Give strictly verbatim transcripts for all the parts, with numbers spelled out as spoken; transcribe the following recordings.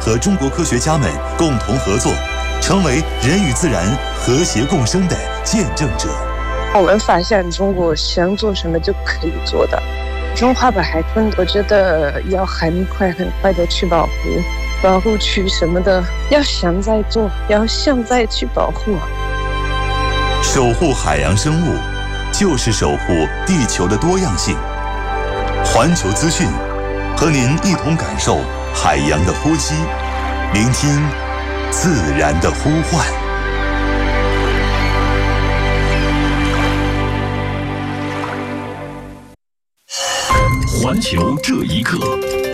和中国科学家们共同合作，成为人与自然和谐共生的见证者。 我们发现中国想做什么就可以做的。中华白海豚，我觉得要很快很快的去保护，保护区什么的要现在做，要现在去保护。 守护海洋生物，就是守护地球的多样性。环球资讯，和您一同感受海洋的呼吸，聆听自然的呼唤。 环球这一刻，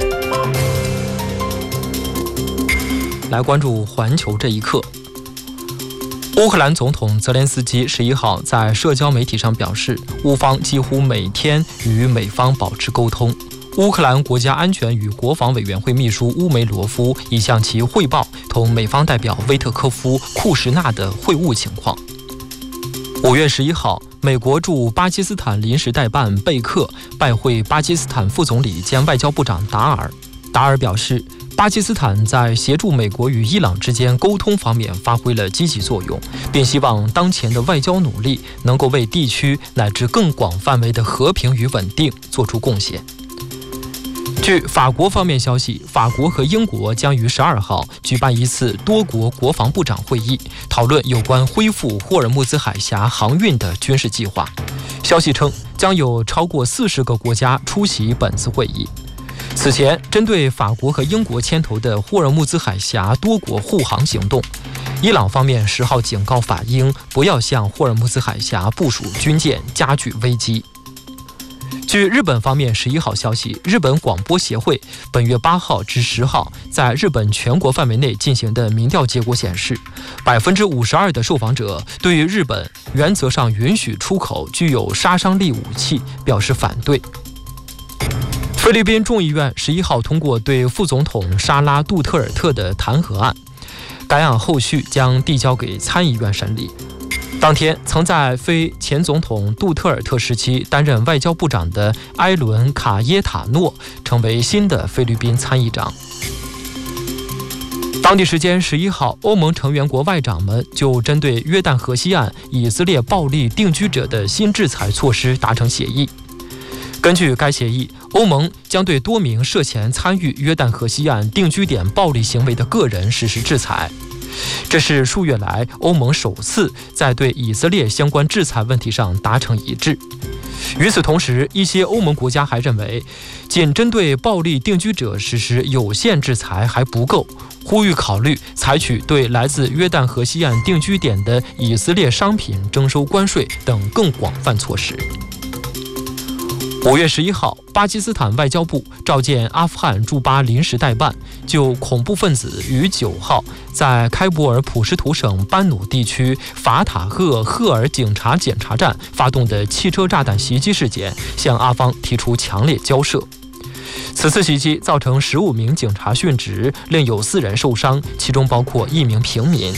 来关注环球这一刻。乌克兰总统泽连斯基十一号在社交媒体上表示，乌方几乎每天与美方保持沟通。乌克兰国家安全与国防委员会秘书乌梅罗夫已向其汇报同美方代表威特科夫·库什纳的会晤情况。五月十一号，美国驻巴基斯坦临时代办贝克拜会巴基斯坦副总理兼外交部长达尔。达尔表示，巴基斯坦在协助美国与伊朗之间沟通方面发挥了积极作用，并希望当前的外交努力能够为地区乃至更广范围的和平与稳定做出贡献。据法国方面消息，法国和英国将于十二号举办一次多国国防部长会议，讨论有关恢复霍尔木兹海峡航运的军事计划。消息称，将有超过四十个国家出席本次会议。此前，针对法国和英国牵头的霍尔木兹海峡多国护航行动，伊朗方面十号警告法英不要向霍尔木兹海峡部署军舰，加剧危机。据日本方面十一号消息，日本广播协会本月八号至十号在日本全国范围内进行的民调结果显示，百分之五十二的受访者对于日本原则上允许出口具有杀伤力武器表示反对。菲律宾众议院十一号通过对副总统沙拉杜特尔特的弹劾案，该案后续将递交给参议院审理。当天，曾在非前总统杜特尔特时期担任外交部长的埃伦·卡耶塔诺成为新的菲律宾参议长。当地时间十一号，欧盟成员国外长们就针对约旦河西岸以色列暴力定居者的新制裁措施达成协议。根据该协议，欧盟将对多名涉嫌参与约旦河西岸定居点暴力行为的个人实施制裁。这是数月来欧盟首次在对以色列相关制裁问题上达成一致。与此同时，一些欧盟国家还认为，仅针对暴力定居者实施有限制裁还不够，呼吁考虑采取对来自约旦河西岸定居点的以色列商品征收关税等更广泛措施。五月十一号，巴基斯坦外交部召见阿富汗驻巴临时代办，就恐怖分子于九号在开伯尔普什图省班努地区法塔赫赫尔警察检查站发动的汽车炸弹袭击事件，向阿方提出强烈交涉。此次袭击造成十五名警察殉职，另有四人受伤，其中包括一名平民。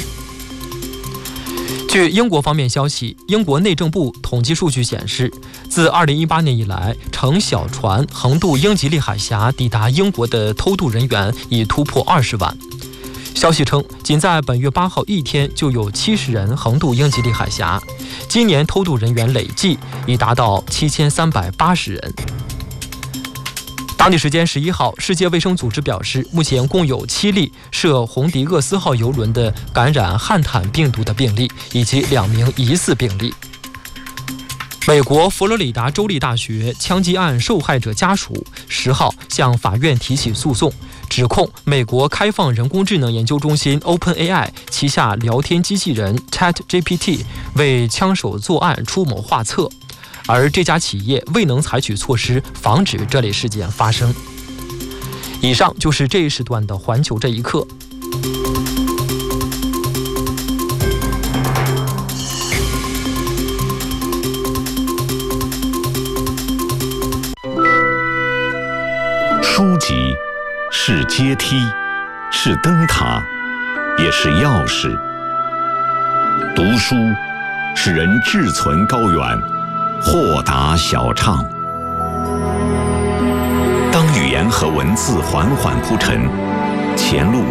据英国方面消息，英国内政部统计数据显示，自二零一八年以来，乘小船横渡英吉利海峡抵达英国的偷渡人员已突破二十万。消息称，仅在本月八号一天就有七十人横渡英吉利海峡，今年偷渡人员累计已达到七千三百八十人。当地时间十一号，世界卫生组织表示，目前共有七例涉红迪厄斯号邮轮的感染汉坦病毒的病例，以及两名疑似病例。美国佛罗里达州立大学枪击案受害者家属十号向法院提起诉讼，指控美国开放人工智能研究中心 OpenAI 旗下聊天机器人 ChatGPT 为枪手作案出谋划策，而这家企业未能采取措施防止这类事件发生。以上就是这一时段的环球这一刻。 书籍是阶梯，是灯塔，也是钥匙。读书使人志存高远，豁达小畅。当语言和文字缓缓铺陈，前路